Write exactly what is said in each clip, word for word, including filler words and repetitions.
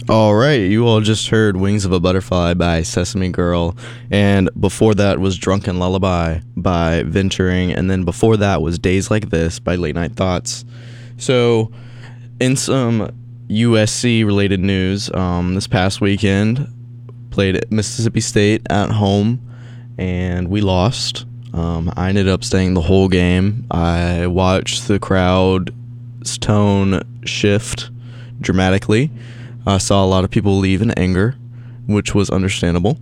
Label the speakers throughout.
Speaker 1: All right, you all just heard Wings of a Butterfly by Sesame Girl, and before that was Drunken Lullaby by Venturing, and then before that was Days Like This by Late Night Thoughts. So, in some U S C related news, um, this past weekend, played at Mississippi State at home, and we lost. Um, I ended up staying the whole game. I watched the crowd's tone shift dramatically. I saw a lot of people leave in anger, which was understandable.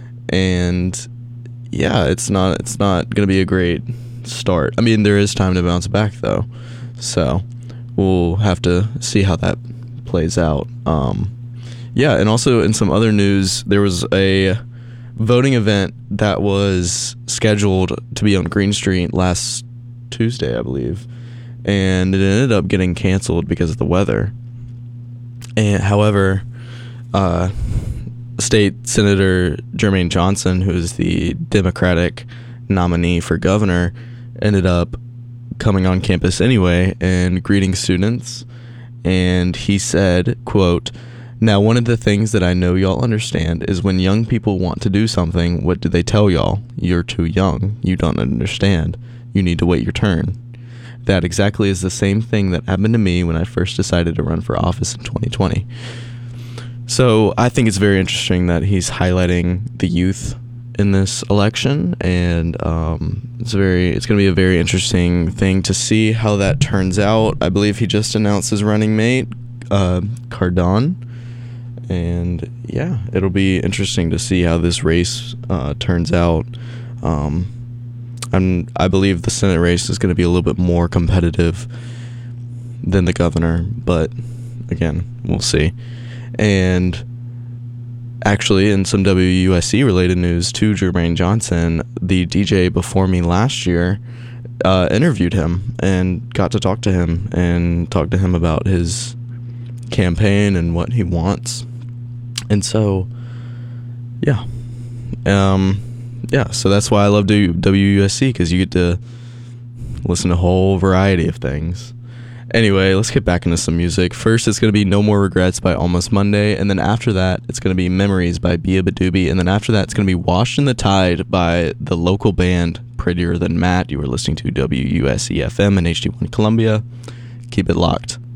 Speaker 1: And yeah, it's not it's not going to be a great start. I mean, there is time to bounce back though. So, we'll have to see how that plays out. Um, yeah, and also in some other news, there was a voting event that was scheduled to be on Green Street last Tuesday, I believe. And it ended up getting canceled because of the weather. And however, uh, State Senator Jermaine Johnson, who is the Democratic nominee for governor, ended up coming on campus anyway and greeting students. And he said, quote, "Now, one of the things that I know y'all understand is when young people want to do something, what do they tell y'all? You're too young. You don't understand. You need to wait your turn. That exactly is the same thing that happened to me when I first decided to run for office in twenty twenty. So I think it's very interesting that he's highlighting the youth in this election, and um, it's very it's going to be a very interesting thing to see how that turns out. I believe he just announced his running mate, uh, Cardon, and yeah, it'll be interesting to see how this race uh, turns out. Um, And I believe the Senate race is going to be a little bit more competitive than the governor, but again, we'll see. And actually, in some W U S C related news, too, Jermaine Johnson, the D J before me last year, uh, interviewed him and got to talk to him and talk to him about his campaign and what he wants. And so, yeah. Um... Yeah, so that's why I love W U S C, because you get to listen to a whole variety of things. Anyway, let's get back into some music. First, it's going to be No More Regrets by Almost Monday, and then after that, it's going to be Memories by Bia Badoobie, and then after that, it's going to be Washed in the Tide by the local band Prettier Than Matt. You were listening to W U S C F M and H D one Columbia. Keep it locked.